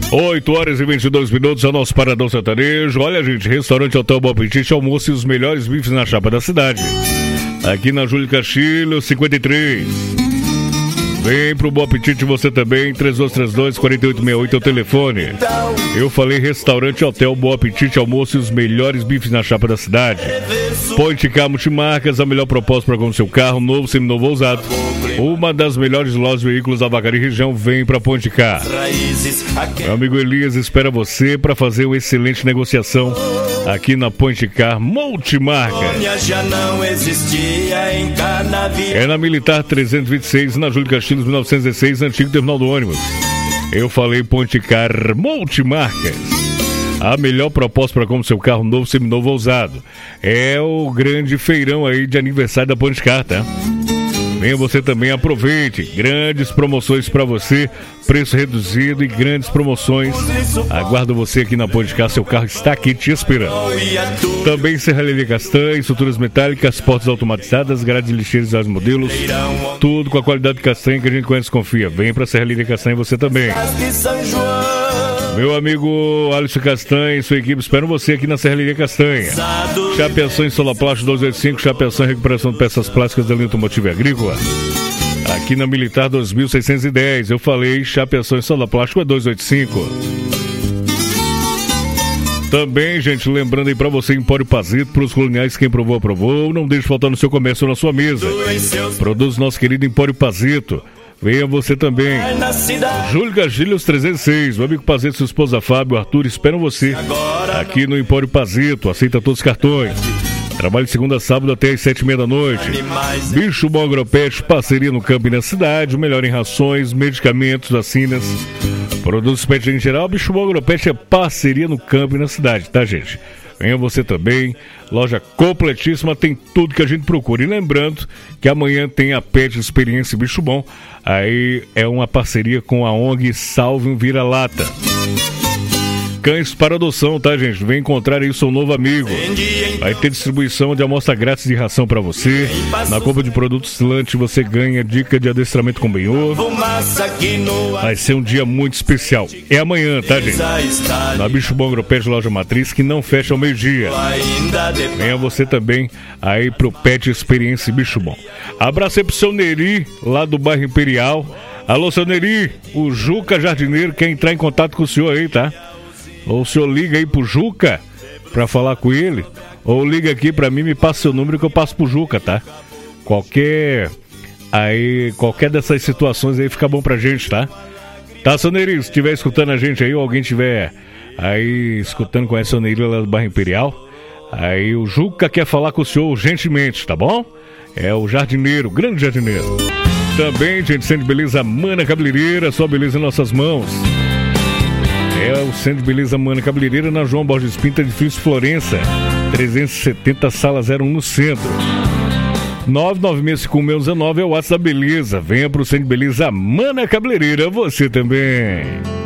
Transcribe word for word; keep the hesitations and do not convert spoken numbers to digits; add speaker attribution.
Speaker 1: oito horas e vinte e dois minutos, é o nosso Paradão Sertanejo. Olha, gente, restaurante Hotel Bom Apetite, almoço e os melhores bifes na chapa da cidade. Aqui na Júlio Castilho, cinquenta e três. Vem pro Bom Apetite você também, três dois três dois, quatro oito seis oito é o telefone. Eu falei restaurante Hotel Bom Apetite, almoço e os melhores bifes na chapa da cidade. Ponte Car Multimarcas, a melhor proposta para com seu carro, novo, seminovo ou usado. Uma das melhores lojas de veículos da Vacaria região, vem pra Ponte Car. Meu amigo Elias espera você para fazer uma excelente negociação aqui na Ponte Car Multimarcas. É na Militar trezentos e vinte e seis, na Júlio Castilhos mil novecentos e dezesseis, antigo terminal do ônibus. Eu falei Ponte Car Multimarcas. A melhor proposta para como seu carro novo, seminovo ou usado. É o grande feirão aí de aniversário da Ponte Car, tá? Venha você também, aproveite. Grandes promoções para você, preço reduzido e grandes promoções. Aguardo você aqui na Ponte Car, seu carro está aqui te esperando. Também serralheria Castanha, estruturas metálicas, portas automatizadas, grades lixeiras e vários modelos. Tudo com a qualidade de castanha que a gente conhece e confia. Vem para Serralheria Castanha você também. Meu amigo Alisson Castanha e sua equipe esperam você aqui na Serralheria Castanha. Chapeação em Solaplástico duzentos e oitenta e cinco, chapeação em recuperação de peças plásticas da linha automotiva e agrícola. Aqui na Militar dois mil seiscentos e dez, eu falei, chapeação em Solaplástico é duzentos e oitenta e cinco. Também, gente, lembrando aí pra você, Empório Pazito, pros coloniais, quem provou, aprovou. Não deixe faltar no seu comércio ou na sua mesa. Produz nosso querido Empório Pazito. Venha você também. Júlio Castilhos trezentos e seis. Meu amigo Pazito, sua esposa Fábio, Arthur, esperam você aqui no Empório Pazito. Aceita todos os cartões. Trabalho de segunda a sábado até às sete e meia da noite. Bicho Bom Agropet, parceria no campo e na cidade. O melhor em rações, medicamentos, vacinas, produtos pet em geral. Bicho Bom Agropet é parceria no campo e na cidade, tá, gente? Venha você também, loja completíssima, tem tudo que a gente procura. E lembrando que amanhã tem a Pet Experiência Bicho Bom. Aí é uma parceria com a O N G Salve um Vira-Lata. Cães para adoção, tá, gente? Vem encontrar aí o seu novo amigo. Vai ter distribuição de amostra grátis de ração para você. Na compra de produtos Lante você ganha dica de adestramento com benhor. Vai ser um dia muito especial. É amanhã, tá, gente? Na Bicho Bom Agropet, loja matriz, que não fecha ao meio-dia. Venha você também aí pro Pet Experiência Bicho Bom. Abraço aí pro seu Neri, lá do bairro Imperial. Alô, seu Neri, o Juca Jardineiro quer entrar em contato com o senhor aí, tá? Ou o senhor liga aí pro Juca pra falar com ele, ou liga aqui pra mim, me passa seu número que eu passo pro Juca, tá? Qualquer aí, qualquer dessas situações aí fica bom pra gente, tá? Tá, seu Neri, se estiver escutando a gente aí, ou alguém estiver aí escutando, conhece o Neri lá do bairro Imperial, aí o Juca quer falar com o senhor urgentemente, tá bom? É o jardineiro, grande jardineiro. Também, gente, Centro de Beleza Mana Cabeleireira, só beleza em nossas mãos. É o Centro de Beleza Mana Cabeleireira na João Borges Pinto, edifício Florença, trezentos e setenta, sala zero um no centro. nove nove seis cinco um um um é o WhatsApp da Beleza. Venha pro Centro de Beleza Mana Cabeleireira, você também.